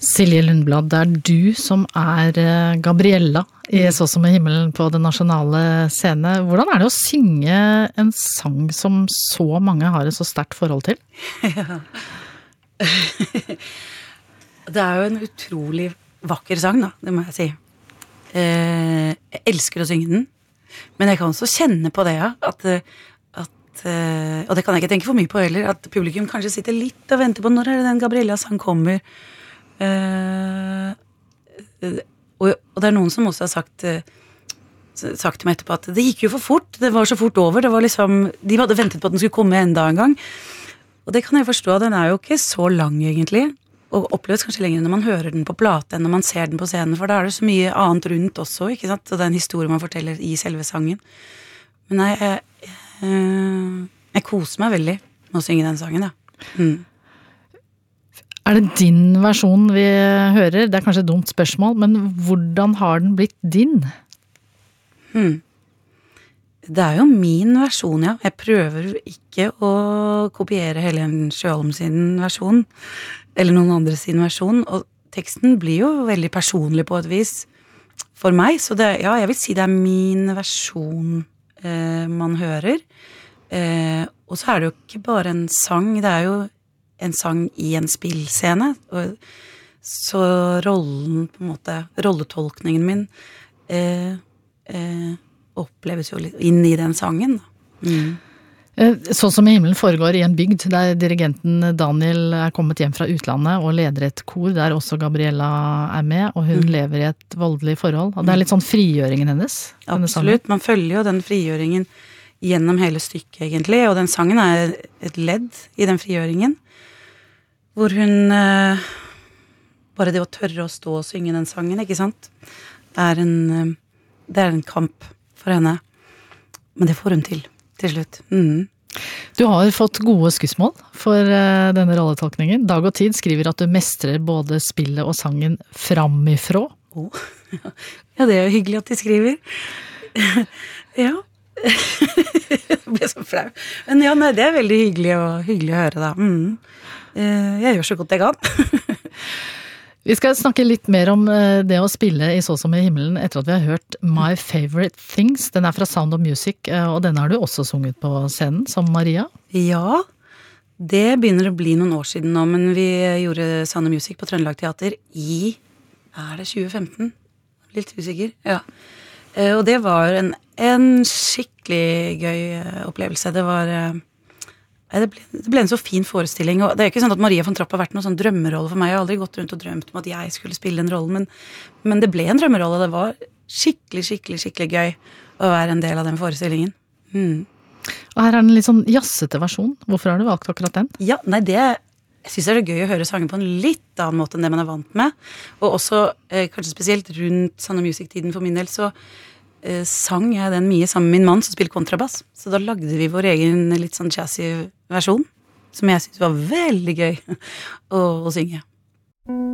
Silje Lundblad, det du som Gabriella I Så som I himmelen på den nasjonale scene. Hvordan det å synge en sang som så mange har et så sterkt forhold til? Ja. Det jo en utrolig vakker sang da, det må jeg si. Jeg elsker å synge den, men jeg kan også kjenne på det, ja, at og det kan jeg ikke tenke for mye på heller, at publikum kanskje sitter litt og venter på når det den Gabriella-sang kommer. Og det noen som også har sagt til meg etterpå at det gikk jo for fort, det var så fort over, det var liksom, de hadde ventet på at den skulle komme enda en gang. Og det kan jeg forstå, den jo ikke så lang egentlig, og oppleves kanskje lenger når man hører den på plate enn når man ser den på scenen, for da det så mye annet rundt også, ikke sant? Og det en historie man forteller I selve sangen. Men nei, jeg koser meg veldig med å synge den sangen, ja. Det din versjon vi hører? Det kanskje et dumt spørsmål, men hvordan har den blitt din? Det jo min versjon, ja. Jeg prøver ikke å kopiere Helen Sjøholm sin versjon, eller noen andre sin versjon, og teksten blir jo veldig personlig på et vis for meg, så ja, jeg vil si det min versjon man hører. Og så det jo ikke bare en sang, det jo en sang I en spillscene, og så rollen på en måte, rolletolkningen min oppleves jo litt inn I den sangen. Så som I himmelen foregår I en bygd, der dirigenten Daniel kommet hjem fra utlandet og leder et kor, der også Gabriella med, og hun lever I et voldelig forhold. Og det litt sånn frigjøringen hennes. Absolutt, man følger jo den frigjøringen gjennom hele stykket egentlig, og den sangen et ledd I den frigjøringen, hvor hun bare det å tørre å stå og synge den sangen, ikke sant? Det en kamp for henne, men det får hun til slutt. Du har fått gode skussmål for denne rolletolkningen. Dag og Tid skriver at du mestrer både spillet og sangen framifrå. Ja, det jo hyggelig at de skriver. Ja. Jeg ble så flau. Men ja, nei, det veldig hyggelig å høre da. Jeg gjør så godt jeg kan. Vi skal snakke litt mer om det å spille I Så som I himmelen etter at vi har hørt My Favorite Things. Den fra Sound of Music, og den har du også sunget på scenen som Maria. Ja, det begynner å bli noen år siden nå, men vi gjorde Sound of Music på Trøndelag Teater I, det 2015? Litt usikker, ja. Og det var en skikkelig gøy opplevelse. Det ble en så fin forestilling, og det ikke sånn at Maria von Trapp har vært noen sånn drømmerolle for meg. Jeg har aldri gått rundt og drømt om at jeg skulle spille den rollen, men det ble en drømmerolle, og det var skikkelig gøy å være en del av den forestillingen. Og her en litt sånn jazzete versjon. Hvorfor har du valgt akkurat den? Ja, nei, jeg synes det gøy å høre sangen på en litt annen måte enn det man vant med, og også kanskje spesielt rundt Sound of Music-tiden for min del, så sang jeg den mye sammen med min mann som spiller kontrabass, så da lagde vi vår egen litt sånn jazzy versjon, som jeg synes var veldig gøy å synge.